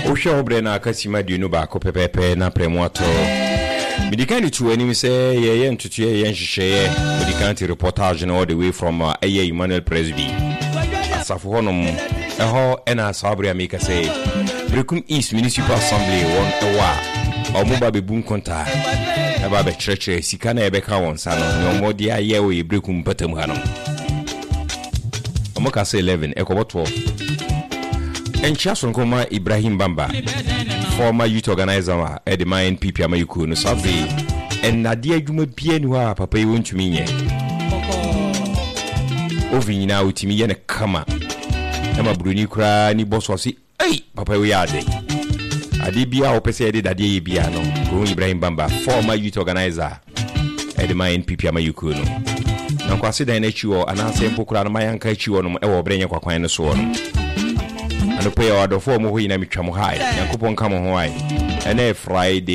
Osha obre na akasima di no ba ko pepepe na premoto. Midikani tu anim say ye ntutu ye nhihye medicanti reportage na all the way from Eye Emmanuel Presby. Asafo honom eho ena sabre ameka say Brekum East Municipal Assembly won ewa omuba bebun konta eba be chreche sika na ebeka won sano nyomodi aye we Brekum patam hanom. Omoka say 11 ekobo 12. Enchiason koma Ibrahim Bamba, former youth organizer at the Mayan NPP Amayuku no Sabi, and Nadia Juma Pienua Papa won't to me. Over now to me and a kama. Emma Bruni cry, ni boss was hey, Papa we are day. Adibia opposite that day piano, Ibrahim Bamba, former youth organizer at the Mayan NPP Amayuku no. Nakwasida NHO and I say Pokra Mayan Kaichu on our brain kwa kwano so. And the pay order for Mohina Michamu High, Yankupon Kamo Hawaii, and a Friday.